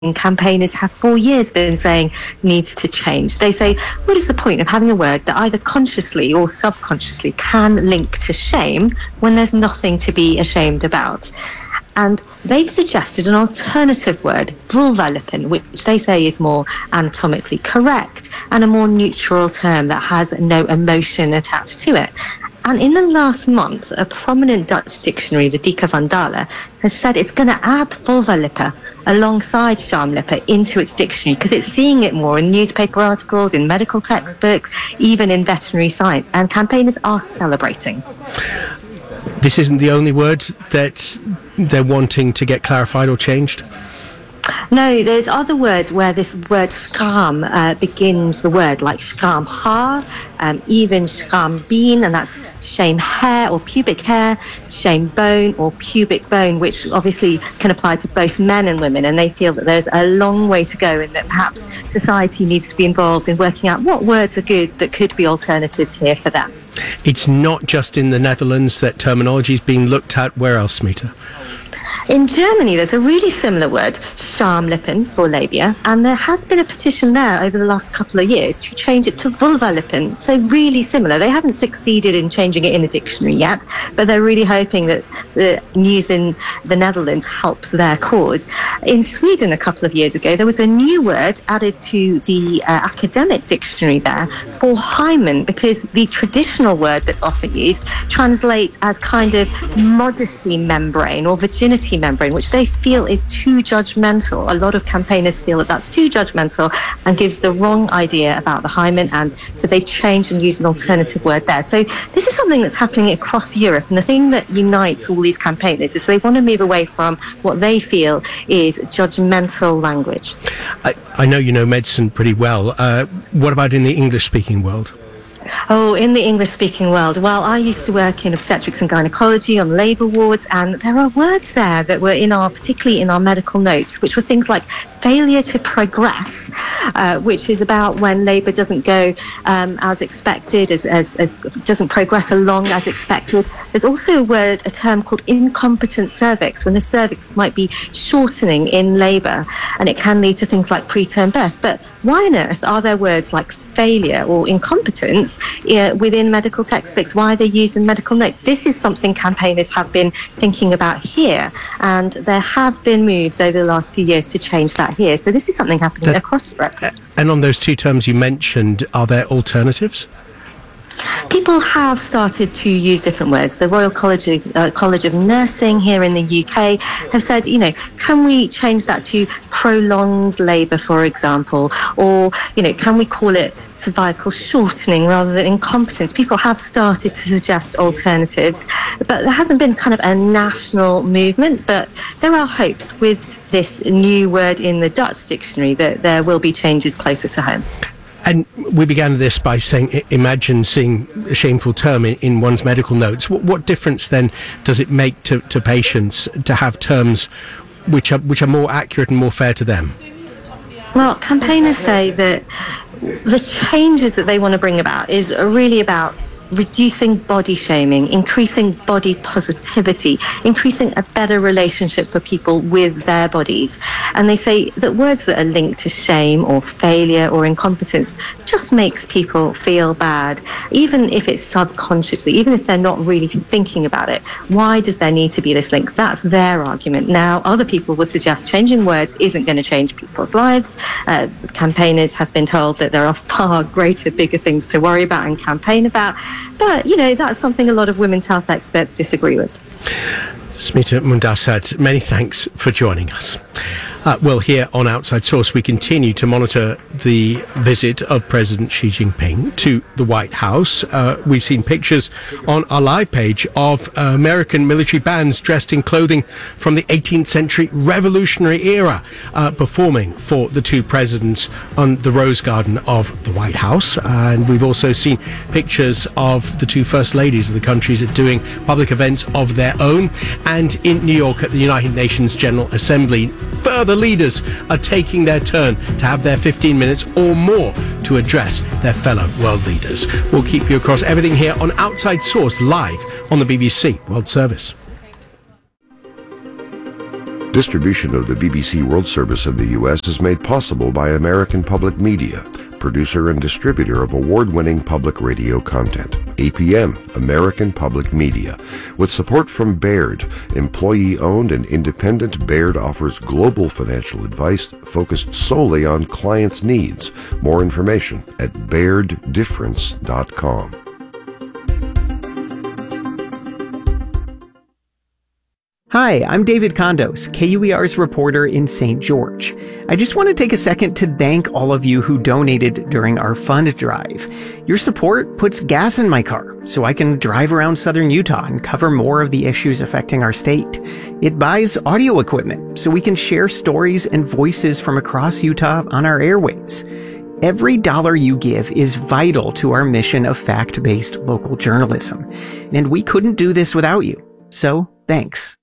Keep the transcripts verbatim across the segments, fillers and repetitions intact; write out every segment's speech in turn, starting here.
campaigners have for years been saying needs to change. They say, what is the point of having a word that either consciously or subconsciously can link to shame when there's nothing to be ashamed about? And they've suggested an alternative word, vulvalippen, which they say is more anatomically correct and a more neutral term that has no emotion attached to it. And in the last month, a prominent Dutch dictionary, the Dika van Dalen, has said it's going to add vulvalippen alongside schaamlippen into its dictionary because it's seeing it more in newspaper articles, in medical textbooks, even in veterinary science. And campaigners are celebrating. This isn't the only word that they're wanting to get clarified or changed? No, there's other words where this word schaam uh, begins the word, like schaam haar, um, even schaam been, and that's shame hair or pubic hair, shame bone or pubic bone, which obviously can apply to both men and women. And they feel that there's a long way to go and that perhaps society needs to be involved in working out what words are good that could be alternatives here for them. It's not just in the Netherlands that terminology is being looked at. Where else, Smita? In Germany, there's a really similar word, schaamlippen, for labia, and there has been a petition there over the last couple of years to change it to vulvalippen, so really similar. They haven't succeeded in changing it in the dictionary yet, but they're really hoping that the news in the Netherlands helps their cause. In Sweden, a couple of years ago, there was a new word added to the uh, academic dictionary there for hymen, because the traditional word that's often used translates as kind of modesty membrane or virginity membrane, which they feel is too judgmental. A lot of campaigners feel that that's too judgmental and gives the wrong idea about the hymen, and so they've changed and used an alternative word there. So this is something that's happening across Europe, and the thing that unites all these campaigners is they want to move away from what they feel is judgmental language. I, I know you know medicine pretty well. Uh, what about in the English-speaking world? Oh, in the English-speaking world, well, I used to work in obstetrics and gynecology on labour wards, and there are words there that were in our, particularly in our medical notes, which were things like failure to progress, uh, which is about when labour doesn't go um, as expected, as, as, as doesn't progress along as expected. There's also a word, a term called incompetent cervix, when the cervix might be shortening in labour, and it can lead to things like preterm birth. But why on earth are there words like failure or incompetence Uh, within medical textbooks? Why are they used in medical notes? This is something campaigners have been thinking about here, and there have been moves over the last few years to change that here. So this is something happening uh, across Europe. And on those two terms you mentioned, are there alternatives? People have started to use different words. The Royal College of, uh, College of Nursing here in the U K have said, you know, can we change that to prolonged labour, for example? Or, you know, can we call it cervical shortening rather than incompetence? People have started to suggest alternatives, but there hasn't been kind of a national movement. But there are hopes with this new word in the Dutch dictionary that there will be changes closer to home. And we began this by saying, imagine seeing a shameful term in, in one's medical notes. What, what difference then does it make to, to patients to have terms which are which are more accurate and more fair to them? Well, campaigners say that the changes that they want to bring about is really about reducing body shaming, increasing body positivity, increasing a better relationship for people with their bodies. And they say that words that are linked to shame or failure or incompetence just makes people feel bad, even if it's subconsciously, even if they're not really thinking about it. Why does there need to be this link? That's their argument. Now, other people would suggest changing words isn't going to change people's lives. Uh, campaigners have been told that there are far greater, bigger things to worry about and campaign about. But, you know, that's something a lot of women's health experts disagree with. Smita Mundasad, many thanks for joining us. Uh, well, here on Outside Source, we continue to monitor the visit of President Xi Jinping to the White House. Uh, we've seen pictures on our live page of uh, American military bands dressed in clothing from the eighteenth century Revolutionary era, uh, performing for the two presidents on the Rose Garden of the White House. And we've also seen pictures of the two First Ladies of the countries doing public events of their own. And in New York at the United Nations General Assembly, further leaders are taking their turn to have their fifteen minutes or more to address their fellow world leaders. We'll keep you across everything here on Outside Source, live on the B B C World Service. Distribution of the B B C World Service in the U S is made possible by American Public Media, producer and distributor of award-winning public radio content. A P M, American Public Media. With support from Baird, employee-owned and independent, Baird offers global financial advice focused solely on clients' needs. More information at baird difference dot com. Hi, I'm David Condos, K U E R's reporter in Saint George. I just want to take a second to thank all of you who donated during our fund drive. Your support puts gas in my car so I can drive around southern Utah and cover more of the issues affecting our state. It buys audio equipment so we can share stories and voices from across Utah on our airwaves. Every dollar you give is vital to our mission of fact-based local journalism, and we couldn't do this without you. So, thanks.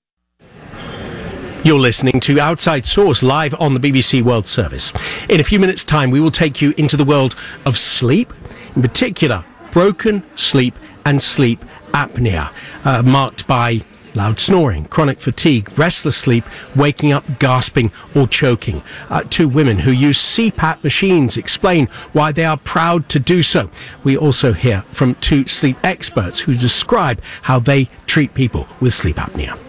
You're listening to Outside Source live on the B B C World Service. In a few minutes' time, we will take you into the world of sleep, in particular, broken sleep and sleep apnea, uh, marked by loud snoring, chronic fatigue, restless sleep, waking up gasping or choking. Uh, two women who use C PAP machines explain why they are proud to do so. We also hear from two sleep experts who describe how they treat people with sleep apnea.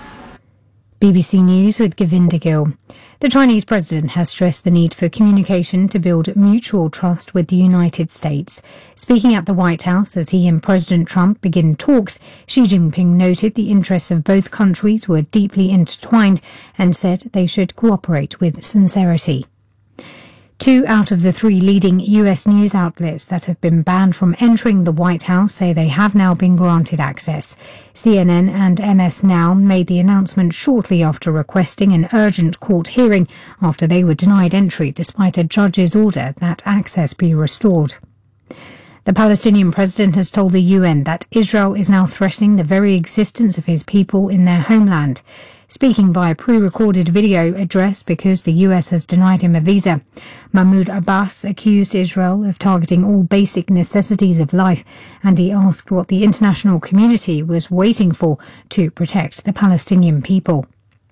B B C News with Govinda Gill. The Chinese president has stressed the need for communication to build mutual trust with the United States. Speaking at the White House as he and President Trump begin talks, Xi Jinping noted the interests of both countries were deeply intertwined and said they should cooperate with sincerity. Two out of the three leading U S news outlets that have been banned from entering the White House say they have now been granted access. C N N and M S Now made the announcement shortly after requesting an urgent court hearing after they were denied entry despite a judge's order that access be restored. The Palestinian president has told the U N that Israel is now threatening the very existence of his people in their homeland. Speaking by a pre-recorded video address because the U S has denied him a visa, Mahmoud Abbas accused Israel of targeting all basic necessities of life, and he asked what the international community was waiting for to protect the Palestinian people.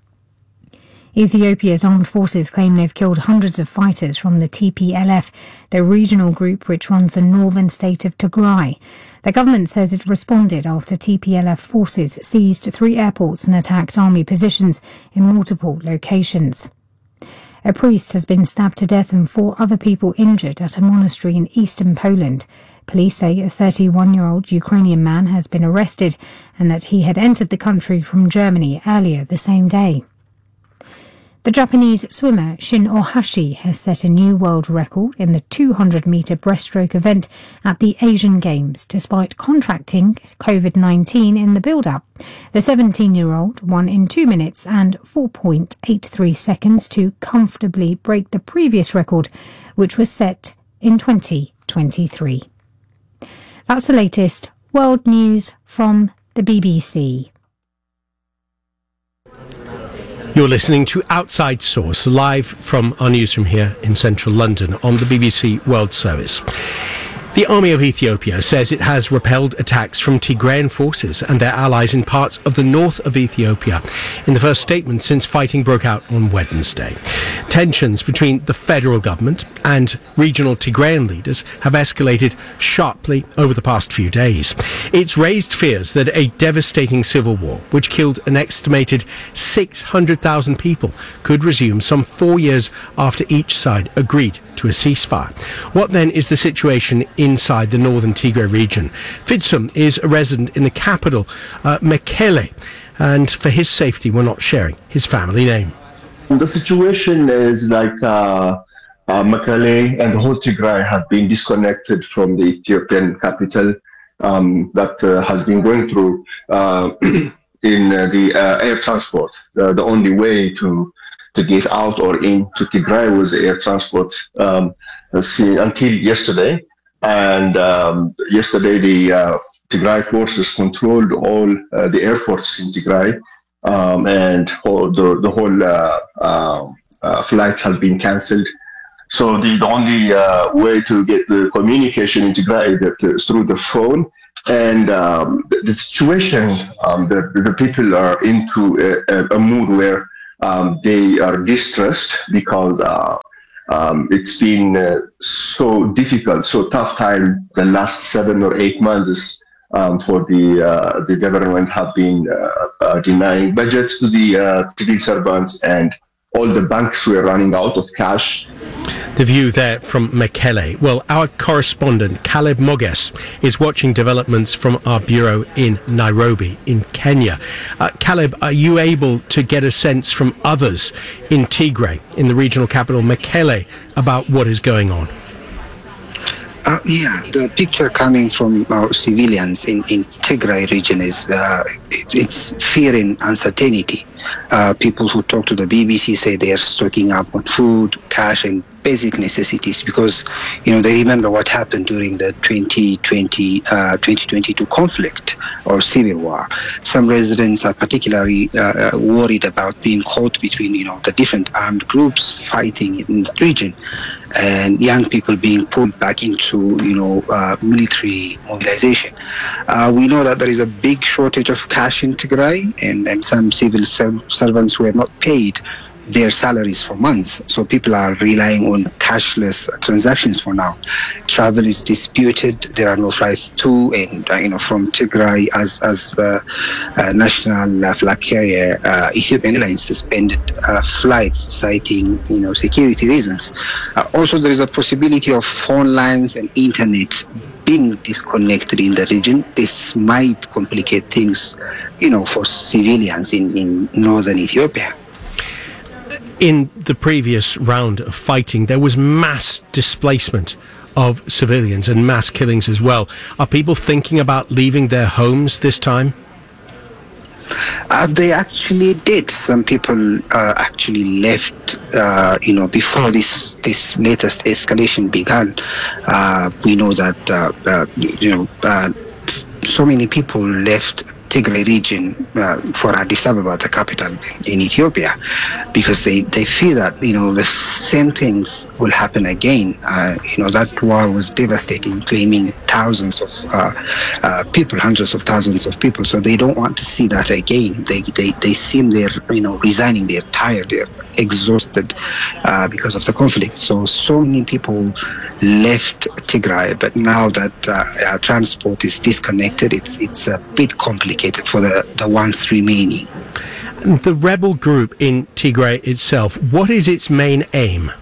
Ethiopia's armed forces claim they've killed hundreds of fighters from the T P L F, the regional group which runs the northern state of Tigray. The government says it responded after T P L F forces seized three airports and attacked army positions in multiple locations. A priest has been stabbed to death and four other people injured at a monastery in eastern Poland. Police say a thirty-one-year-old Ukrainian man has been arrested and that he had entered the country from Germany earlier the same day. The Japanese swimmer Shin Ohashi has set a new world record in the two hundred metre breaststroke event at the Asian Games, despite contracting COVID nineteen in the build-up. The seventeen-year-old won in two minutes and four point eight three seconds to comfortably break the previous record, which was set in twenty twenty-three. That's the latest world news from the B B C. You're listening to Outside Source, live from our newsroom here in central London on the B B C World Service. The Army of Ethiopia says it has repelled attacks from Tigrayan forces and their allies in parts of the north of Ethiopia in the first statement since fighting broke out on Wednesday. Tensions between the federal government and regional Tigrayan leaders have escalated sharply over the past few days. It's raised fears that a devastating civil war, which killed an estimated six hundred thousand people, could resume some four years after each side agreed to a ceasefire. What then is the situation inside the northern Tigray region? Fidsum is a resident in the capital, uh, Mekele, and for his safety we're not sharing his family name. The situation is like uh, uh, Mekele and the whole Tigray have been disconnected from the Ethiopian capital um, that uh, has been going through uh, in uh, the uh, air transport. Uh, the only way to to get out or into Tigray was air transport um, see, until yesterday. And um, yesterday, the uh, Tigray forces controlled all uh, the airports in Tigray, um, and all the, the whole uh, uh, uh, flights have been cancelled. So the, the only uh, way to get the communication in Tigray is through the phone. And um, the, the situation, um, the, the people are into a, a mood where um, they are distressed because uh, um, it's been uh, so difficult, so tough time the last seven or eight months um, for the uh, the government have been uh, uh, denying budgets to the uh, civil servants, and all the banks were running out of cash. The view there from Mekele. Well, our correspondent, Caleb Moges, is watching developments from our bureau in Nairobi, in Kenya. Uh, Caleb, are you able to get a sense from others in Tigray, in the regional capital, Mekele, about what is going on? Uh, yeah, the picture coming from uh, civilians in, in Tigray region is uh, it, it's fear and uncertainty. Uh, people who talk to the B B C say they are stocking up on food, cash, and basic necessities because, you know, they remember what happened during the twenty twenty, uh, twenty twenty-two conflict or civil war. Some residents are particularly uh, worried about being caught between, you know, the different armed groups fighting in the region, and young people being pulled back into, you know, uh, military mobilization. Uh, we know that there is a big shortage of cash in Tigray, and, and some civil ser- servants were not paid their salaries for months. So people are relying on cashless transactions for now. Travel is disputed. There are no flights to and uh, you know from Tigray as as the uh, national uh, flag carrier. Uh, Ethiopian Airlines suspended uh, flights, citing you know security reasons. Uh, also, there is a possibility of phone lines and internet being disconnected in the region. This might complicate things, you know, for civilians in, in northern Ethiopia. In the previous round of fighting, there was mass displacement of civilians and mass killings as well. Are people thinking about leaving their homes this time? Uh, they actually did. Some people uh, actually left, uh, you know, before this this latest escalation began. Uh, we know that, uh, uh, you know, uh, so many people left Tigray region uh, for Addis Ababa, the capital in Ethiopia, because they, they fear that, you know, the same things will happen again. Uh, you know, that war was devastating, claiming thousands of uh, uh, people, hundreds of thousands of people. So they don't want to see that again. They they, they seem they're, you know, resigning. They're tired. They're exhausted uh, because of the conflict. So, so many people left Tigray, but now that uh, uh, transport is disconnected, it's it's a bit complicated for the, the ones remaining. The rebel group in Tigray itself, what is its main aim?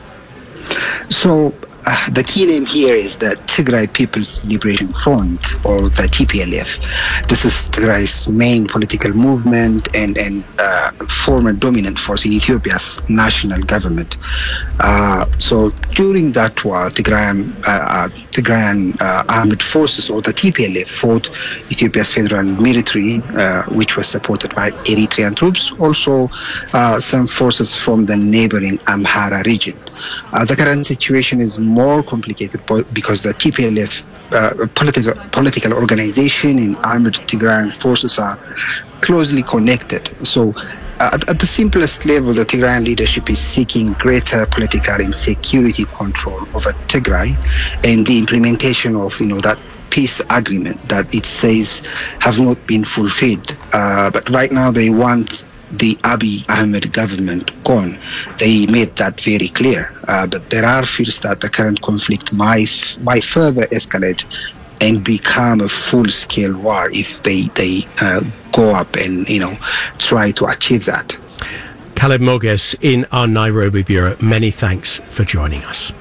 So uh, the key name here is the Tigray People's Liberation Front, or the T P L F. This is Tigray's main political movement and, and uh, former dominant force in Ethiopia's national government. Uh, so during that war, Tigrayan, uh, uh, Tigrayan uh, armed forces, or the T P L F, fought Ethiopia's federal military, uh, which was supported by Eritrean troops, also uh, some forces from the neighboring Amhara region. Uh, the current situation is more complicated because the T P L F uh, political, political organization and armored Tigrayan forces are closely connected. So uh, at, at the simplest level, the Tigrayan leadership is seeking greater political and security control over Tigray and the implementation of, you know, that peace agreement that it says have not been fulfilled. Uh, but right now they want the Abiy Ahmed government gone. They made that very clear. Uh, but there are fears that the current conflict might, might further escalate and become a full-scale war if they, they uh, go up and, you know, try to achieve that. Caleb Moges in our Nairobi bureau, many thanks for joining us.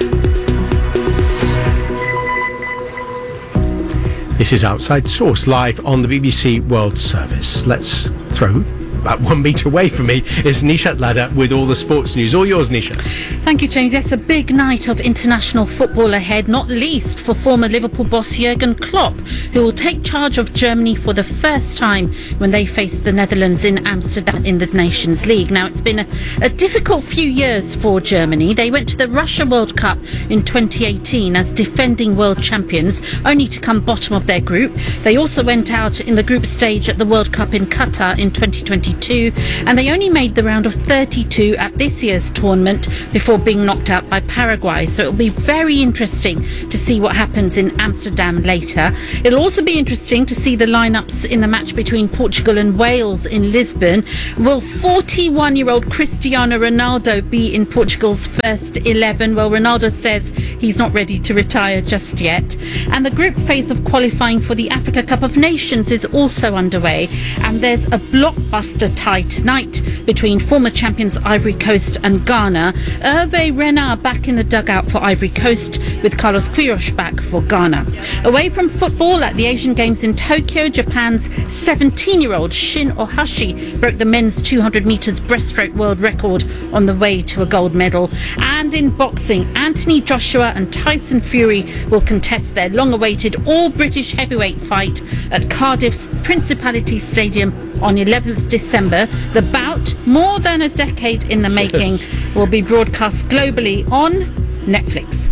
This is Outside Source, live on the B B C World Service. Let's throw... About one metre away from me is Nishat Ladha with all the sports news. All yours, Nishat. Thank you, James. Yes, a big night of international football ahead, not least for former Liverpool boss Jurgen Klopp, who will take charge of Germany for the first time when they face the Netherlands in Amsterdam in the Nations League. Now, it's been a, a difficult few years for Germany. They went to the Russia World Cup in twenty eighteen as defending world champions, only to come bottom of their group. They also went out in the group stage at the World Cup in Qatar in twenty twenty-two twenty-two, and they only made the round of thirty-two at this year's tournament before being knocked out by Paraguay. So it'll be very interesting to see what happens in Amsterdam later. It'll also be interesting to see the lineups in the match between Portugal and Wales in Lisbon. Will forty-one-year-old Cristiano Ronaldo be in Portugal's first eleven? Well, Ronaldo says he's not ready to retire just yet. And the group phase of qualifying for the Africa Cup of Nations is also underway, and there's a blockbuster tie tonight between former champions Ivory Coast and Ghana. Hervé Renard back in the dugout for Ivory Coast, with Carlos Queiroz back for Ghana. Away from football, at the Asian Games in Tokyo, Japan's seventeen-year-old Shin Ohashi broke the men's two hundred metres breaststroke world record on the way to a gold medal. And in boxing, Anthony Joshua and Tyson Fury will contest their long-awaited all-British heavyweight fight at Cardiff's Principality Stadium on eleventh December. The bout, more than a decade in the making, will be broadcast globally on Netflix.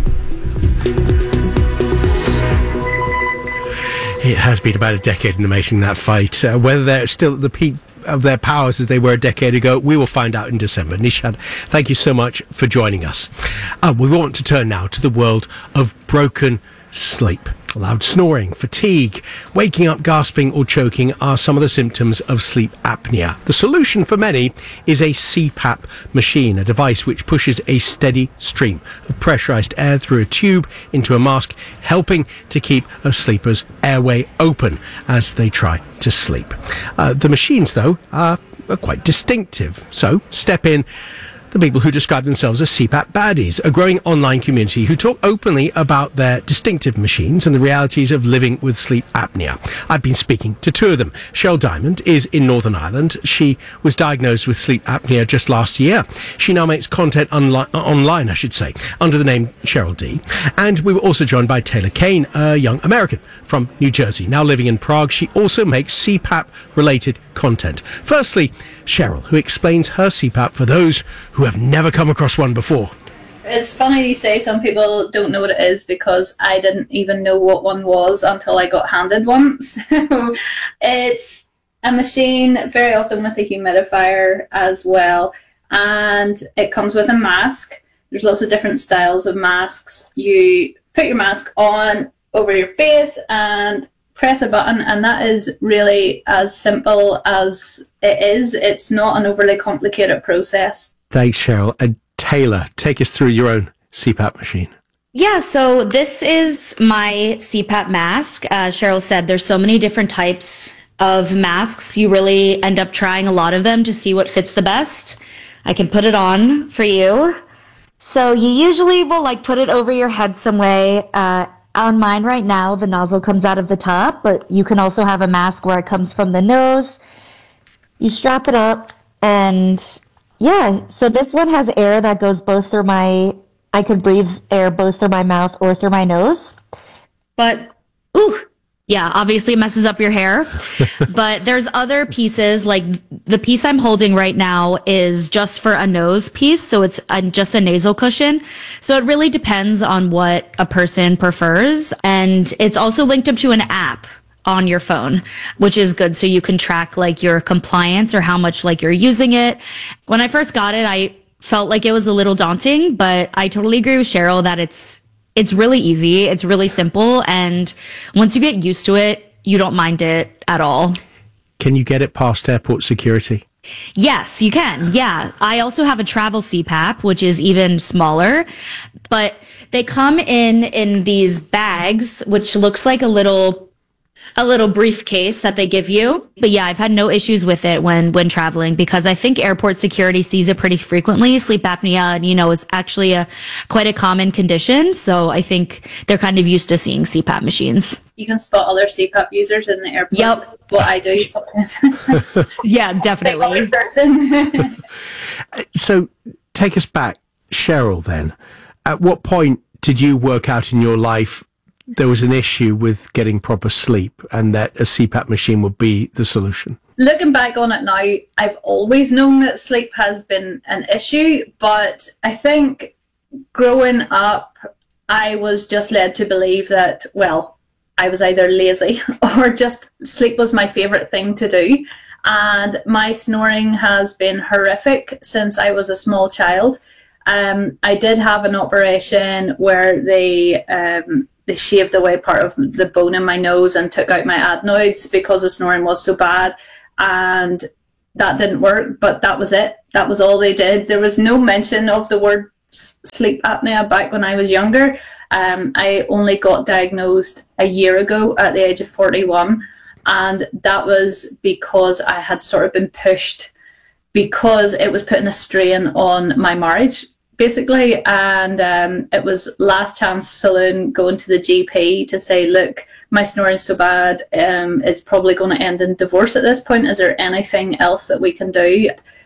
It has been about a decade in the making, that fight. Uh, whether they're still at the peak of their powers as they were a decade ago, we will find out in December. Nishad, thank you so much for joining us. Uh, we want to turn now to the world of broken sleep. Loud snoring, fatigue, waking up gasping or choking are some of the symptoms of sleep apnea. The solution for many is a C PAP machine, a device which pushes a steady stream of pressurized air through a tube into a mask, helping to keep a sleeper's airway open as they try to sleep. Uh, the machines, though, are, are quite distinctive. So step in the people who describe themselves as C PAP baddies, a growing online community who talk openly about their distinctive machines and the realities of living with sleep apnea. I've been speaking to two of them. Cheryl Diamond is in Northern Ireland. She was diagnosed with sleep apnea just last year. She now makes content onli- online, I should say, under the name Cheryl D. And we were also joined by Taylor Kane, a young American from New Jersey, now living in Prague. She also makes C PAP-related content. Firstly, Cheryl, who explains her C PAP for those who have never come across one before. It's funny you say some people don't know what it is, because I didn't even know what one was until I got handed one. So it's a machine, very often with a humidifier as well, and it comes with a mask. There's lots of different styles of masks. You put your mask on over your face and press a button, and that is really as simple as it is. It's not an overly complicated process. Thanks, Cheryl. And Taylor, take us through your own C PAP machine. Yeah, so this is my C PAP mask. As Cheryl said, there's so many different types of masks. You really end up trying a lot of them to see what fits the best. I can put it on for you. So you usually will like put it over your head some way. Uh, on mine right now, the nozzle comes out of the top, but you can also have a mask where it comes from the nose. You strap it up, and yeah, so this one has air that goes both through my, I could breathe air both through my mouth or through my nose. But, ooh, yeah, obviously it messes up your hair. But there's other pieces, like the piece I'm holding right now is just for a nose piece. So it's a, just a nasal cushion. So it really depends on what a person prefers. And it's also linked up to an app on your phone, which is good. So you can track like your compliance or how much like you're using it. When I first got it, I felt like it was a little daunting, but I totally agree with Cheryl that it's It's really easy. It's really simple. And once you get used to it, you don't mind it at all. Can you get it past airport security? Yes, you can. Yeah. I also have a travel C PAP, which is even smaller, but they come in in these bags, which looks like a little a little briefcase that they give you. But yeah, I've had no issues with it when, when traveling, because I think airport security sees it pretty frequently. Sleep apnea, you know, is actually a quite a common condition. So I think they're kind of used to seeing C PAP machines. You can spot other C PAP users in the airport. Yep. What I do sometimes. Yeah, definitely. Person. So take us back, Cheryl, then. At what point did you work out in your life there was an issue with getting proper sleep and that a C PAP machine would be the solution? Looking back on it now, I've always known that sleep has been an issue, but I think growing up, I was just led to believe that, well, I was either lazy or just sleep was my favourite thing to do. and my snoring has been horrific since I was a small child. Um, I did have an operation where they um, they shaved away part of the bone in my nose and took out my adenoids because the snoring was so bad, and that didn't work, but that was it. That was all they did. There was no mention of the word sleep apnea back when I was younger. Um, I only got diagnosed a year ago at the age of forty-one, and that was because I had sort of been pushed, because it was putting a strain on my marriage, basically. And um, it was last chance saloon going to the G P to say, look, my snoring is so bad, um, it's probably going to end in divorce at this point. Is there anything else that we can do?